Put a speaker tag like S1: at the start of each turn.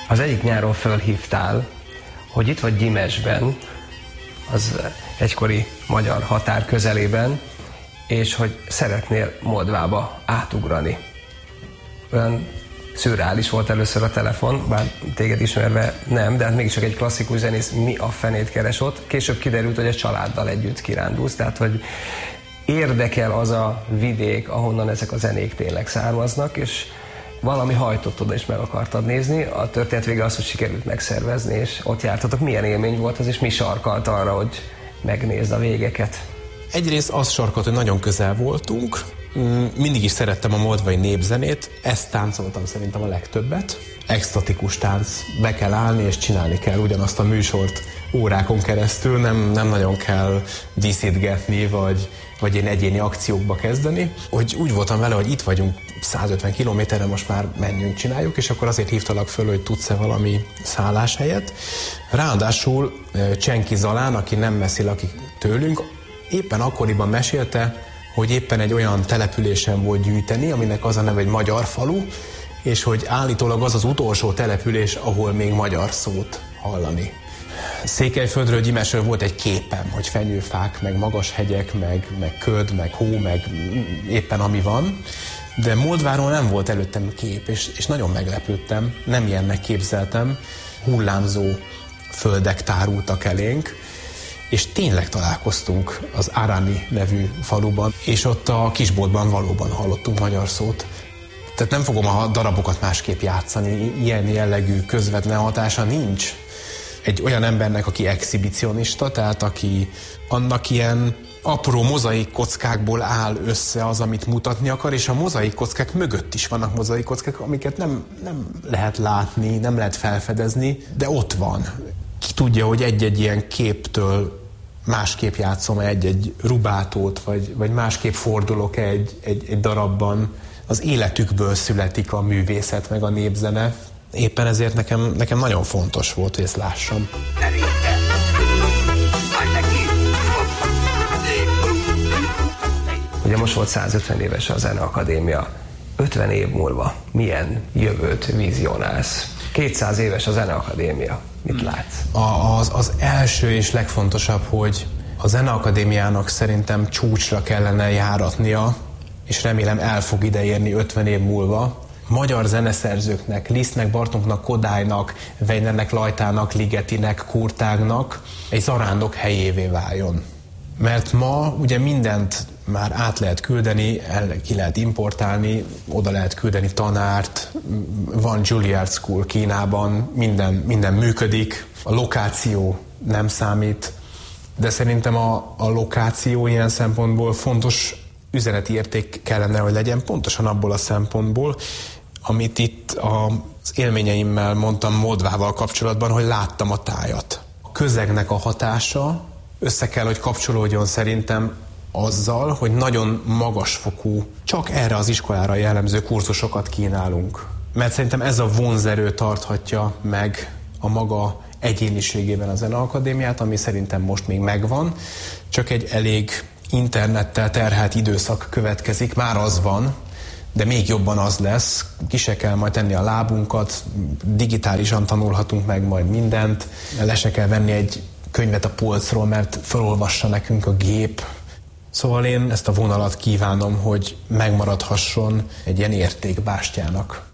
S1: Az egyik nyáron fölhívtál, hogy itt vagy Gyimesben, az egykori magyar határ közelében, és hogy szeretnél Moldvába átugrani. Olyan szürreális volt először a telefon, bár téged ismerve nem, de hát mégiscsak egy klasszikus zenész mi a fenét keres ott. Később kiderült, hogy a családdal együtt kirándulsz, tehát hogy érdekel az a vidék, ahonnan ezek a zenék tényleg származnak, és valami hajtott oda, és meg akartad nézni. A történet vége az, hogy sikerült megszervezni, és ott jártatok. Milyen élmény volt az, és mi sarkalt arra, hogy megnézd a végeket?
S2: Egyrészt az sarkalt, hogy nagyon közel voltunk. Mindig is szerettem a moldvai népzenét, ezt táncoltam szerintem a legtöbbet. Extatikus tánc, be kell állni és csinálni kell ugyanazt a műsort órákon keresztül, nem nagyon kell díszítgetni, vagy én egyéni akciókba kezdeni. Hogy úgy voltam vele, hogy itt vagyunk 150 kilométerre, most már menjünk, csináljuk, és akkor azért hívtalak föl, hogy tudsz-e valami szálláshelyet. Ráadásul Csenki Zalán, aki nem messze lakik tőlünk, éppen akkoriban mesélte, hogy éppen egy olyan településen volt gyűjteni, aminek az a neve, egy magyar falu, és hogy állítólag az az utolsó település, ahol még magyar szót hallani. Székelyföldről, Gyimesről volt egy képem, hogy fenyőfák, meg magas hegyek, meg köd, meg hó, meg éppen ami van, de Moldváról nem volt előttem kép, és nagyon meglepődtem, nem ilyennek képzeltem, hullámzó földek tárultak elénk, és tényleg találkoztunk az Arani nevű faluban, és ott a kisboltban valóban hallottunk magyar szót. Tehát nem fogom a darabokat másképp játszani, ilyen jellegű közvetlen hatása nincs. Egy olyan embernek, aki exhibicionista, tehát aki annak ilyen apró mozaik kockákból áll össze az, amit mutatni akar, és a mozaik kockák mögött is vannak mozaik kockák, amiket nem lehet látni, nem lehet felfedezni, de ott van. Ki tudja, hogy egy-egy ilyen képtől másképp játszom egy rubátót, vagy másképp fordulok egy darabban. Az életükből születik a művészet, meg a népzene. Éppen ezért nekem nagyon fontos volt, hogy ezt lássam.
S1: Ugye most volt 150 éves a Zeneakadémia. 50 év múlva milyen jövőt vizionálsz? 200 éves a Zeneakadémia. Mit látsz?
S2: Az első és legfontosabb, hogy a Zeneakadémiának szerintem csúcsra kellene járatnia, és remélem el fog ide érni 50 év múlva. Magyar zeneszerzőknek, Lisztnek, Bartóknak, Kodálynak, Weinernek, Lajtának, Ligetinek, Kurtágnak egy zarándok helyévé váljon. Mert ma ugye mindent már át lehet küldeni, ki lehet importálni, oda lehet küldeni tanárt, van Juilliard School Kínában, minden működik, a lokáció nem számít, de szerintem a lokáció ilyen szempontból fontos üzeneti érték kellene, hogy legyen, pontosan abból a szempontból, amit itt az élményeimmel mondtam Moldvával kapcsolatban, hogy láttam a tájat. A közegnek a hatása össze kell, hogy kapcsolódjon szerintem azzal, hogy nagyon magasfokú, csak erre az iskolára jellemző kurzusokat kínálunk. Mert szerintem ez a vonzerő tarthatja meg a maga egyéniségében a Zeneakadémiát, ami szerintem most még megvan, csak egy elég internettel terhelt időszak következik, már az van, de még jobban az lesz, ki se kell majd tenni a lábunkat, digitálisan tanulhatunk meg majd mindent, le se kell venni egy könyvet a polcról, mert felolvassa nekünk a gép. Szóval én ezt a vonalat kívánom, hogy megmaradhasson egy ilyen értékbástyának.